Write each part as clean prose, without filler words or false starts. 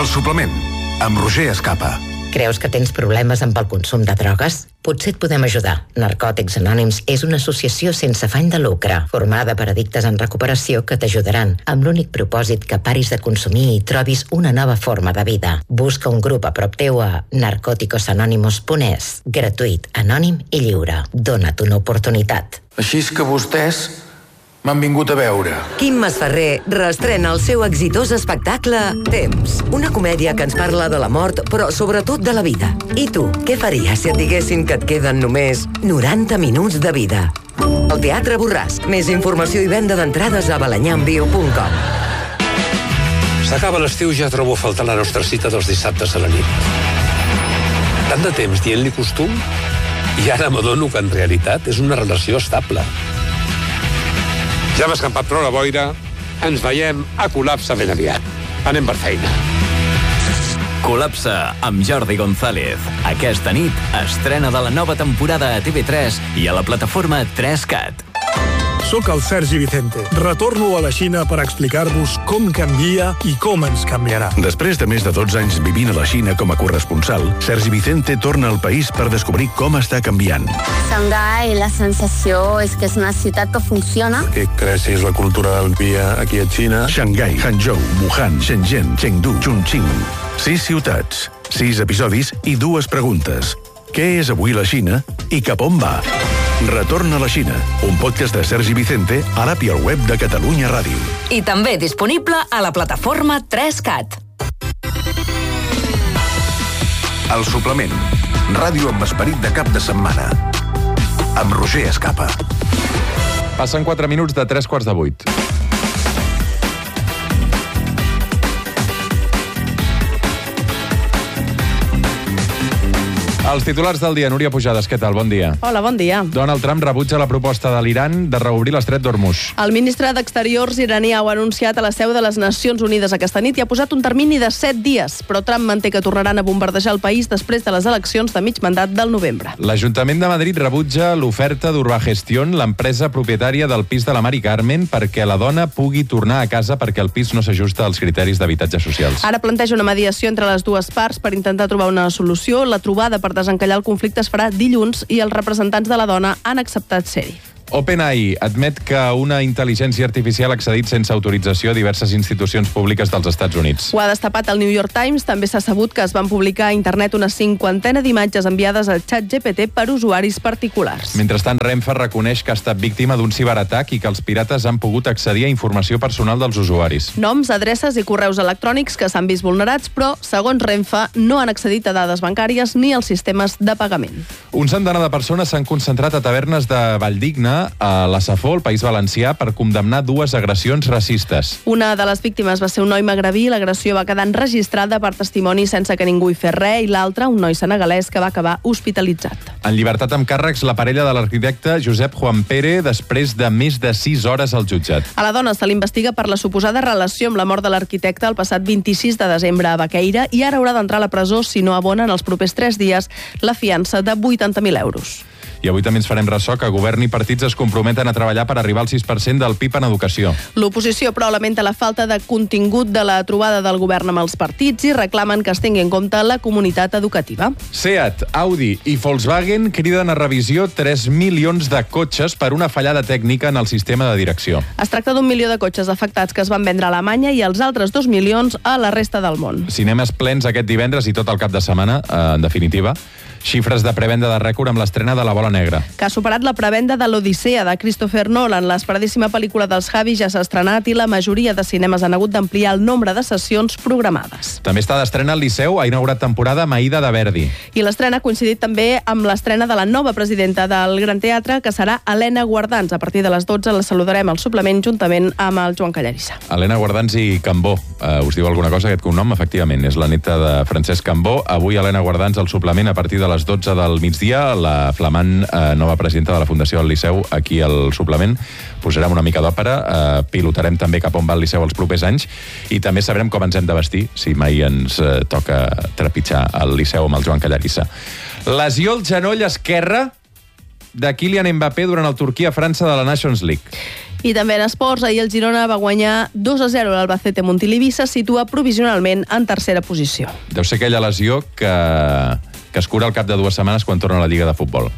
El suplement, amb Roger Escapa. Creus que tens problemes amb el consum de drogues? Potser et podem ajudar. Narcòtics Anònims és una associació sense afany de lucre, formada per addictes en recuperació que t'ajudaran, amb l'únic propòsit que paris de consumir i trobis una nova forma de vida. Busca un grup a prop teu a narcoticosanonimos.es. Gratuït, anònim i lliure. Dona't una oportunitat. Així és que vostès m'han vingut a veure. Quim Masferrer reestrena el seu exitós espectacle Temps, una comèdia que ens parla de la mort, però sobretot de la vida. I tu, què faries si et diguessin que et queden només 90 minuts de vida? El Teatre Borràs. Més informació i venda d'entrades a balanyamviu.com. S'acaba l'estiu, ja trobo a faltar la nostra cita dels dissabtes a la nit. Tant de temps dient-li costum, i ara m'adono que en realitat és una relació estable. Ja hem escampat prou la boira, ens veiem a Col·lapse ben aviat. Anem per feina. Col·lapse amb Jordi González. Aquesta nit estrena de la nova temporada a TV3 i a la plataforma 3Cat. Soc el Sergi Vicente. Retorno a la Xina per explicar-vos com canvia i com ens canviarà. Després de més de 12 anys vivint a la Xina com a corresponsal, Sergi Vicente torna al país per descobrir com està canviant. Xangai, la sensació és que és una ciutat que funciona. Que creixis la cultura del dia aquí a Xina. Xangai, Hangzhou, Wuhan, Shenzhen, Chengdu, Chongqing. 6 ciutats, 6 episodis i 2 preguntes. Què és avui la Xina i cap on va? Retorn a la Xina, un podcast de Sergi Vicente a l'app i al web de Catalunya Ràdio. I també disponible a la plataforma 3Cat. El suplement, ràdio amb esperit de cap de setmana. Amb Roger Escapa. Passen 4 minuts de 7:45. Els titulars del dia. Núria Pujades, què tal? Bon dia. Hola, bon dia. Donald Trump rebutja la proposta de l'Iran de reobrir l'estret d'Hormuz. El ministre d'Exteriors iranià ho ha anunciat a la seu de les Nacions Unides aquesta nit i ha posat un termini de 7 dies, però Trump manté que tornaran a bombardejar el país després de les eleccions de mig mandat del novembre. L'Ajuntament de Madrid rebutja l'oferta d'Urbagestión, l'empresa propietària del pis de la Mari Carmen, perquè la dona pugui tornar a casa perquè el pis no s'ajusta als criteris d'habitatges socials. Ara planteja una mediació entre les dues parts per intentar trobar una solució. La trobada per desencallar el conflicte es farà dilluns i els representants de la dona han acceptat ser-hi. OpenAI admet que una intel·ligència artificial ha accedit sense autorització a diverses institucions públiques dels Estats Units. Ho ha destapat el New York Times. També s'ha sabut que es van publicar a internet una 50ena d'imatges enviades al ChatGPT per usuaris particulars. Mentrestant, Renfe reconeix que ha estat víctima d'un ciberatac i que els pirates han pogut accedir a informació personal dels usuaris. Noms, adreces i correus electrònics que s'han vist vulnerats, però, segons Renfe, no han accedit a dades bancàries ni als sistemes de pagament. Un centenar de persones s'han concentrat a tavernes de Valldigna, a la Safor, al País Valencià, per condemnar 2 agressions racistes. Una de les víctimes va ser un noi magrebí. L'agressió va quedar enregistrada per testimoni sense que ningú hi fes res, i l'altra, un noi senegalès, que va acabar hospitalitzat. En llibertat amb càrrecs, la parella de l'arquitecte Josep Juan Pere, després de més de 6 hores al jutjat. A la dona se l'investiga per la suposada relació amb la mort de l'arquitecte el passat 26 de desembre a Baqueira, i ara haurà d'entrar a la presó si no abona en els propers 3 dies la fiança de 80.000 euros. I avui també ens farem ressò que govern i partits es comprometen a treballar per arribar al 6% del PIB en educació. L'oposició, però, lamenta la falta de contingut de la trobada del govern amb els partits i reclamen que es tingui en compte la comunitat educativa. Seat, Audi i Volkswagen criden a revisió 3 milions de cotxes per una fallada tècnica en el sistema de direcció. Es tracta d'1 milió de cotxes afectats que es van vendre a Alemanya i els altres 2 milions a la resta del món. Cinemes plens aquest divendres i tot el cap de setmana, en definitiva. Xifres de prevenda de rècord amb l'estrena de La Bola Negra. Que ha superat la prevenda de l'Odissea de Christopher Nolan. L'esperadíssima pel·lícula dels Javi ja s'ha estrenat i la majoria de cinemes han hagut d'ampliar el nombre de sessions programades. També està d'estrena al Liceu, ha inaugurat temporada Maïda de Verdi. I l'estrena ha coincidit també amb l'estrena de la nova presidenta del Gran Teatre, que serà Helena Guardans. A partir de les 12 la saludarem al suplement juntament amb el Joan Callarissa. Helena Guardans i Cambó. Us diu alguna cosa aquest cognom? Efectivament, és la neta de Francesc Cambó. Avui Helena Guardans al suplement a partir de les 12 del migdia, la flamant nova presidenta de la Fundació del Liceu aquí al suplement. Posarem una mica d'òpera, pilotarem també cap on va el Liceu els propers anys i també sabrem com ens hem de vestir si mai ens toca trepitjar el Liceu amb el Joan Callarissa. Lesió al genoll esquerre de Kylian Mbappé durant el Turquia-França de la Nations League. I també en esports, ahir el Girona va guanyar 2-0 l'Albacete Montilivi, se situa provisionalment en tercera posició. Deu ser aquella lesió que es cura al cap de 2 setmanes quan torna a la Lliga de Futbol.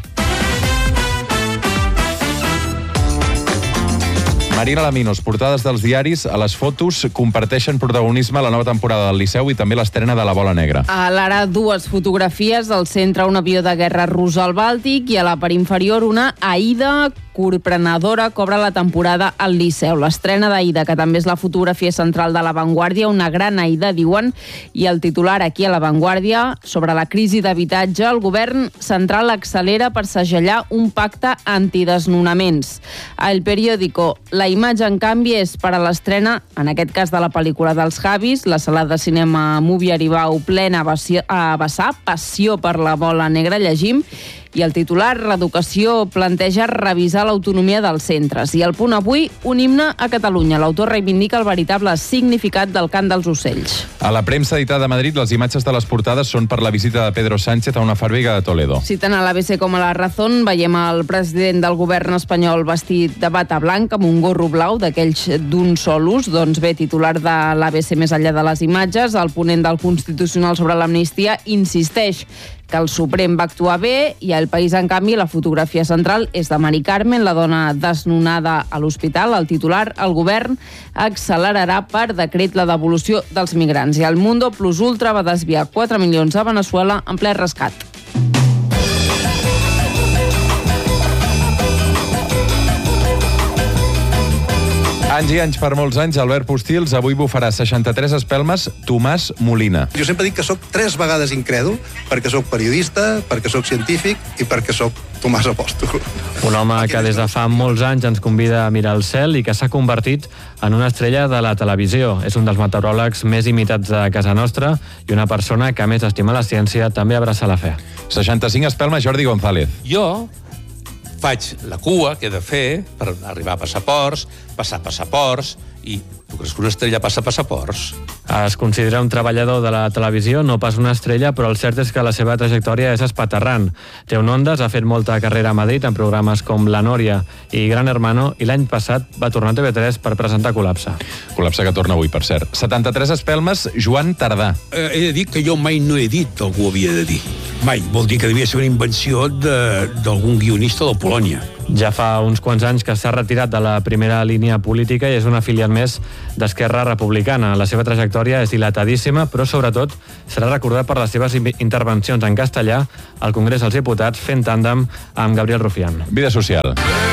Marina Laminos, portades dels diaris, a les fotos comparteixen protagonisme a la nova temporada del Liceu i també l'estrena de la Bola Negra. A l'ara 2 fotografies, al centre un avió de guerra rus al Bàltic i a la part inferior una Aida corprenedora cobra la temporada al Liceu. L'estrena d'Aida, que també és la fotografia central de La Vanguardia, una gran Aida, diuen, i el titular aquí a La Vanguardia, sobre la crisi d'habitatge, el govern central accelera per segellar un pacte antidesnonaments. A El Periódico, la imatge, en canvi, és per a l'estrena, en aquest cas de la pel·lícula dels Javis, la sala de cinema Movie Aribau plena a vessar, passió per la Bola Negra, llegim, i el titular, l'educació planteja revisar l'autonomia dels centres. I al Punt Avui, un himne a Catalunya. L'autor reivindica el veritable significat del cant dels ocells. A la premsa editada a Madrid, les imatges de les portades són per la visita de Pedro Sánchez a una fàbrica de Toledo. Citant a l'ABC com a La Razón, veiem el president del govern espanyol vestit de bata blanca amb un gorro blau, d'aquells d'un sol ús. Doncs bé, titular de l'ABC més enllà de les imatges, el ponent del Constitucional sobre l'amnistia insisteix que el Suprem va actuar bé i al País, en canvi, la fotografia central és de Mari Carmen, la dona desnonada a l'hospital. El titular, el govern accelerarà per decret la devolució dels migrants. I el Mundo Plus Ultra va desviar 4 milions a Veneçuela en ple rescat. Anys i anys, per molts anys, Albert Postils avui bufarà 63 espelmes Tomàs Molina. Jo sempre dic que sóc 3 vegades incrèdul, perquè sóc periodista, perquè sóc científic i perquè sóc Tomàs Apòstol. Un home que des de fa molts anys ens convida a mirar el cel i que s'ha convertit en una estrella de la televisió. És un dels meteoròlegs més imitats de casa nostra i una persona que, a més d'estimar la ciència, també abraça la fe. 65 espelmes, Jordi González. Jo faig la cua que he de fer per arribar a passaports, passar passaports, i tu creus que una estrella passa passaports? Es considera un treballador de la televisió, no pas una estrella, però el cert és que la seva trajectòria és espaterrant. Té un Ondas, ha fet molta carrera a Madrid en programes com La Nòria i Gran Hermano, i l'any passat va tornar a TV3 per presentar Col·lapse. Col·lapse que torna avui, per cert. 73 espelmes, Joan Tardà. He de dir que jo mai no he dit que algú havia de dir. Mai. Vol dir que devia ser una invenció d'algun guionista de Polònia. Ja fa uns quants anys que s'ha retirat de la primera línia política i és un afiliat més d'Esquerra Republicana. La seva trajectòria és dilatadíssima, però sobretot serà recordat per les seves intervencions en castellà al Congrés dels Diputats fent tàndem amb Gabriel Rufián. Vida social.